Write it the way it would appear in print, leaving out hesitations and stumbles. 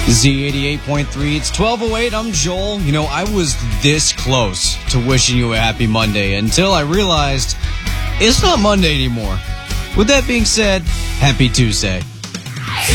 Z88.3, it's 12:08, I'm Joel. You know, I was this close to wishing you a happy Monday until I realized it's not Monday anymore. With that being said, happy Tuesday.